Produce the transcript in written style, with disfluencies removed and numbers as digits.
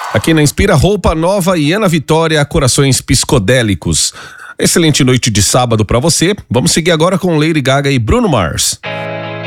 Aqui na Inspira, roupa nova e Ana Vitória, corações psicodélicos. Excelente noite de sábado pra você. Vamos seguir agora com Lady Gaga e Bruno Mars.